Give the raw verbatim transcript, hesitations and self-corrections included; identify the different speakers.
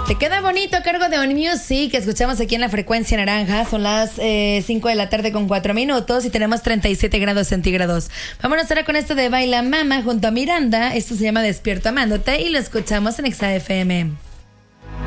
Speaker 1: Te queda bonito a cargo de On Music, que escuchamos aquí en la frecuencia naranja. Son las eh, cinco de la tarde con cuatro minutos y tenemos treinta y siete grados centígrados. Vámonos ahora con esto de Baila Mama junto a Miranda. Esto se llama Despierto Amándote y lo escuchamos en Exa F M.